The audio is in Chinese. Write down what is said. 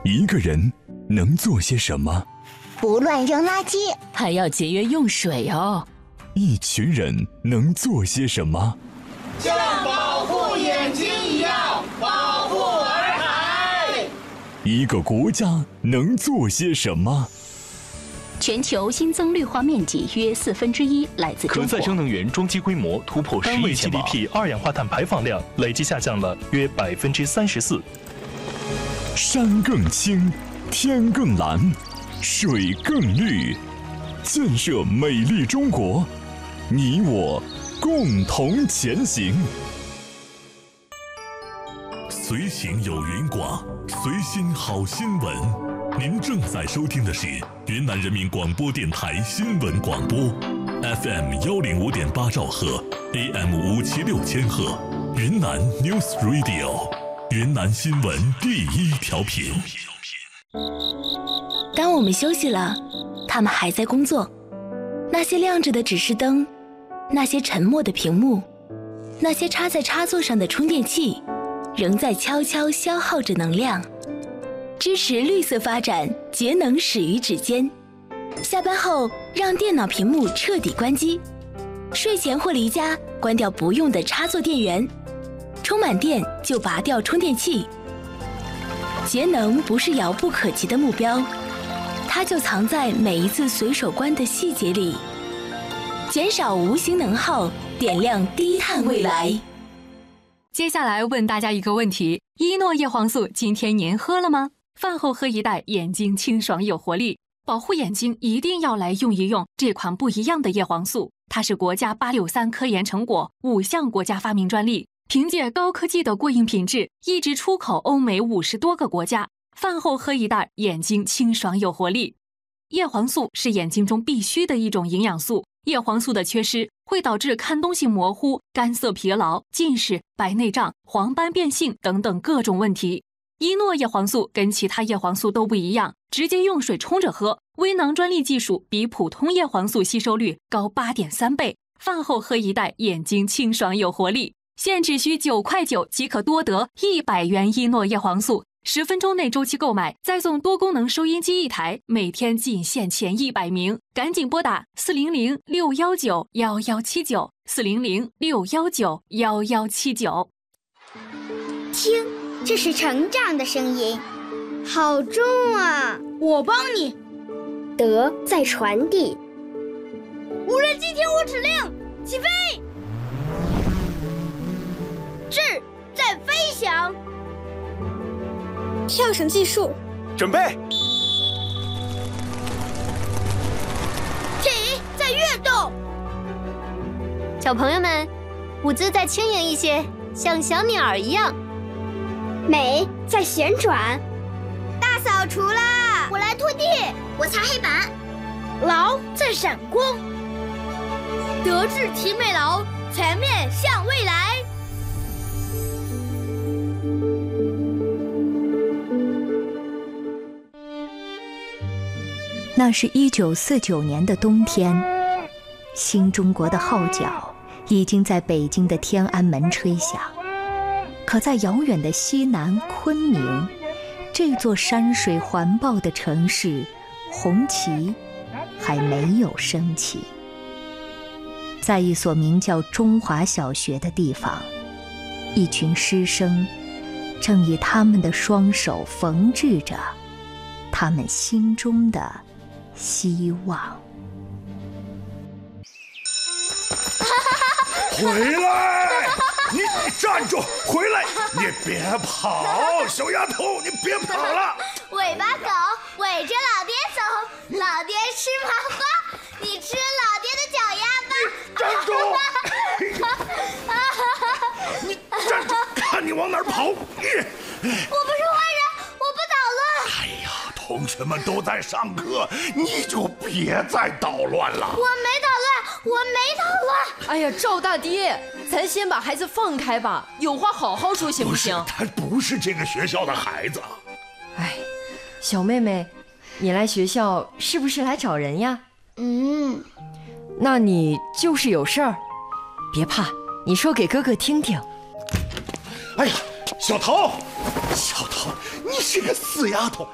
一个人能做些什么？ 不乱扔垃圾， 还要节约用水哦。 一群人能做些什么？ 像保护眼睛一样保护洱海。 一个国家能做些什么？ 全球新增绿化面积约1/4来自中国。 可再生能源装机规模突破10亿千瓦，单位 GDP 二氧化碳排放量累计下降了约34%。 山更青，天更蓝，水更绿，建设美丽中国，你我共同前行。 随行有云广，随心好新闻。您正在收听的是云南人民广播电台新闻广播 ，FM 105.8兆赫 ，AM 576千赫，云南 News Radio， 云南新闻第一调频。 当我们休息了，他们还在工作。那些亮着的指示灯，那些沉默的屏幕，那些插在插座上的充电器，仍在悄悄消耗着能量。支持绿色发展，节能始于指尖。下班后，让电脑屏幕彻底关机。睡前或离家，关掉不用的插座电源。充满电就拔掉充电器。节能不是遥不可及的目标，它就藏在每一次随手关的细节里。减少无形能耗，点亮低碳未来。 接下来问大家一个问题：依诺叶黄素今天您喝了吗？饭后喝一袋，眼睛清爽有活力。保护眼睛一定要来用一用这款不一样的叶黄素，它是国家863科研成果，5项国家发明专利，凭借高科技的过硬品质，一直出口欧美50多个国家。饭后喝一袋，眼睛清爽有活力。叶黄素是眼睛中必须的一种营养素，叶黄素的缺失会导致看东西模糊、干涩疲劳、近视、白内障、黄斑变性等等各种问题。依诺叶黄素跟其他叶黄素都不一样，直接用水冲着喝，微囊专利技术比普通叶黄素吸收率高8.3倍。饭后喝一袋，眼睛清爽有活力。现只需9.9块即可多得100元依诺叶黄素，10分钟内周期购买，再送多功能收音机1台，每天仅限前100名，赶紧拨打400-619-1179，400-619-1179。 听，这是成长的声音，好重啊！ 我帮你。 德在传递。 无人机听我指令，起飞！志在飞翔。 跳绳技术， 准备。 体在跃动。 小朋友们，舞姿再轻盈一些，像小鸟一样。 美在旋转。 大扫除啦！我来拖地， 我擦黑板。 劳在闪光。德智体美劳，全面向未来。 那是1949年的冬天，新中国的号角已经在北京的天安门吹响，可在遥远的西南昆明，这座山水环抱的城市，红旗还没有升起。在一所名叫中华小学的地方，一群师生正以他们的双手缝制着他们心中的希望。 回来！你站住！回来！你别跑，小丫头，你别跑了！ 尾巴狗围着老爹走，老爹吃麻花，你吃老爹的脚丫吧。 站住！你站住！看你往哪儿跑！我不是坏人，我不捣乱。 哎呀，同学们都在上课，你就别再捣乱了。 我没捣乱。 哎呀，赵大爹，咱先把孩子放开吧，有话好好说，行不行？ 他不是这个学校的孩子。 哎，小妹妹，你来学校是不是来找人呀？那你就是有事儿，别怕，你说给哥哥听听。 哎呀，小桃，你是个死丫头，